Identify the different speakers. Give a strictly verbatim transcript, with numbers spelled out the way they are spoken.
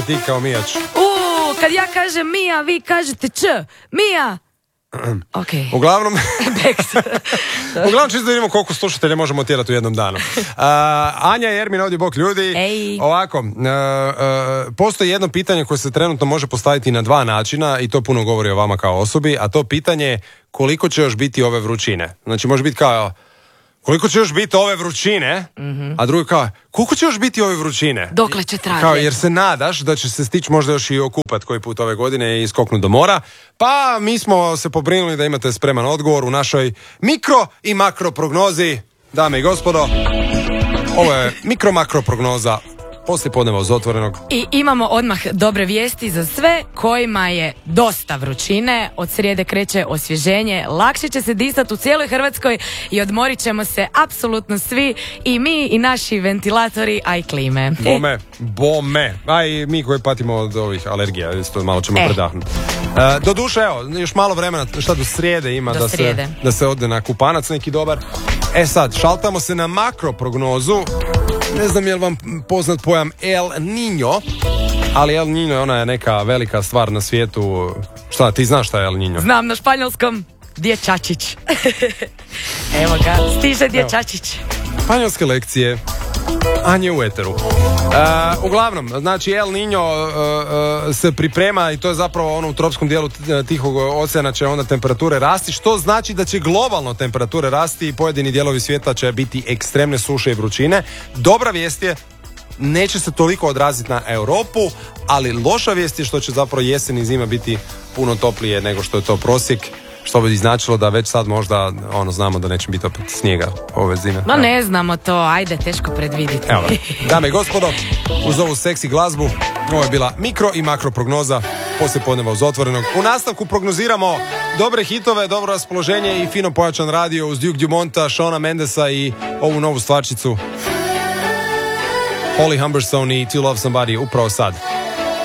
Speaker 1: Ti kao Mijač.
Speaker 2: Uuu, kad ja kažem Mija, vi kažete Č. Mija. Okay.
Speaker 1: Uglavnom, uglavnom čisto da vidimo koliko slušatelja možemo tjerati u jednom danu. Uh, Anja i Ermin ovdje, bok ljudi.
Speaker 2: Ej.
Speaker 1: Ovako, uh, uh, postoji jedno pitanje koje se trenutno može postaviti na dva načina i to puno govori o vama kao osobi, a to pitanje je koliko će još biti ove vrućine. Znači može biti kao koliko će još biti ove vrućine, mm-hmm. a drugi kao koliko će još biti ove vrućine.
Speaker 2: Dokle će trajati.
Speaker 1: Kao jer se nadaš da će se stići možda još i okupat koji put ove godine i skoknut do mora. Pa mi smo se pobrinuli da imate spreman odgovor u našoj mikro i makro prognozi. Dame i gospodo, ovo je mikro makro prognoza poslije podneva uz Otvorenog.
Speaker 2: I imamo odmah dobre vijesti za sve kojima je dosta vrućine. Od srijede kreće osvježenje, lakše će se disati u cijeloj Hrvatskoj i odmorit ćemo se apsolutno svi, i mi i naši ventilatori, a i klime.
Speaker 1: Bome, bome. A i mi koji patimo od ovih alergija, isto malo ćemo e. predahnuti. E, do duše, evo, još malo vremena, šta do srijede ima
Speaker 2: do
Speaker 1: da,
Speaker 2: srijede.
Speaker 1: Se, da se ode na kupanac neki dobar. E sad, šaltamo se na makro prognozu. Ne znam je li vam poznat pojam El Niño, ali El Niño je ona neka velika stvar na svijetu. Šta, ti znaš šta je El Niño?
Speaker 2: Znam, na španjolskom dječačić. Evo ga, stiže dječačić.
Speaker 1: Španjolske lekcije, Anje u eteru. Uh, uglavnom, znači El Niño uh, uh, se priprema i to je zapravo ono u tropskom dijelu Tihog oceana će onda temperature rasti, što znači da će globalno temperature rasti i pojedini dijelovi svijeta će biti ekstremne suše i vrućine. Dobra vijest je, neće se toliko odraziti na Europu, ali loša vijest je što će zapravo jesen i zima biti puno toplije nego što je to prosjek. Što bi značilo da već sad možda ono znamo da neće biti opet snijega ove zime.
Speaker 2: No ne znamo to, ajde, teško predviditi.
Speaker 1: Evo, dame i gospodo, uz ovu seksi glazbu, ovo je bila mikro i makro prognoza poslije podneva uz Otvorenog. U nastavku prognoziramo dobre hitove, dobro raspoloženje i fino pojačan radio uz Duke Dumonta, Shona Mendesa i ovu novu stvarčicu Holly Humberstone i To Love Somebody upravo sad.